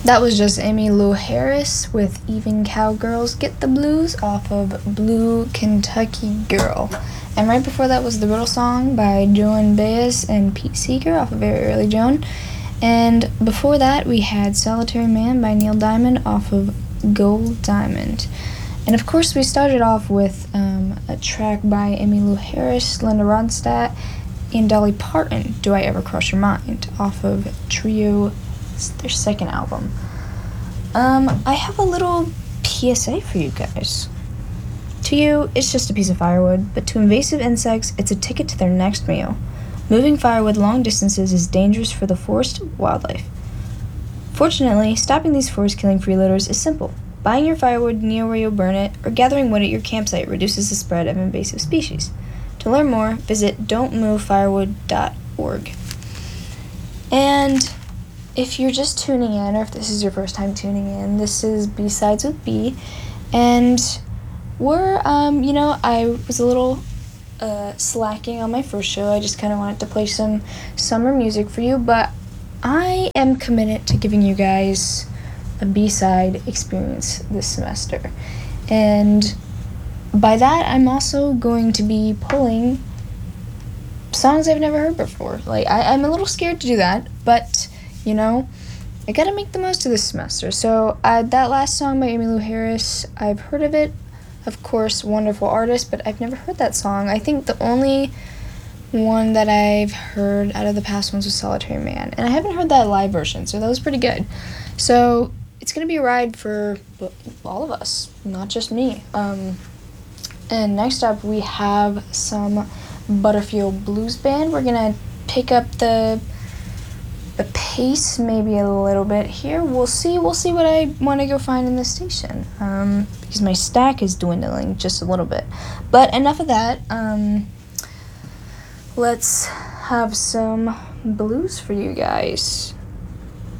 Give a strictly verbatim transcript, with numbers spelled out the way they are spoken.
That was just Emmylou Harris with Even Cowgirls Get the Blues off of Blue Kentucky Girl. And right before that was the Riddle Song by Joan Baez and Pete Seeger off of Very Early Joan. And before that we had Solitary Man by Neil Diamond off of Gold Diamond. And of course we started off with um, a track by Emmylou Harris, Linda Ronstadt, and Dolly Parton, Do I Ever Cross Your Mind, off of Trio, their second album. Um, I have a little P S A for you guys. To you, it's just a piece of firewood, but to invasive insects, it's a ticket to their next meal. Moving firewood long distances is dangerous for the forest wildlife. Fortunately, stopping these forest-killing freeloaders is simple. Buying your firewood near where you'll burn it, or gathering wood at your campsite reduces the spread of invasive species. To learn more, visit don't move firewood dot org. And if you're just tuning in, or if this is your first time tuning in, this is B-Sides with B, and we're, um, you know, I was a little uh, slacking on my first show. I just kind of wanted to play some summer music for you, but I am committed to giving you guys a B-side experience this semester. And by that, I'm also going to be pulling songs I've never heard before. Like, I, I'm a little scared to do that, but you know, I gotta make the most of this semester. So uh, that last song by Emmylou Harris, I've heard of it. Of course, wonderful artist, but I've never heard that song. I think the only one that I've heard out of the past ones was Solitary Man. And I haven't heard that live version, so that was pretty good. So it's gonna be a ride for all of us, not just me. Um, and next up, we have some Butterfield Blues Band. We're gonna pick up the the pace maybe a little bit here. We'll see. We'll see what I want to go find in this station, um, because my stack is dwindling just a little bit. But enough of that. Um, let's have some blues for you guys.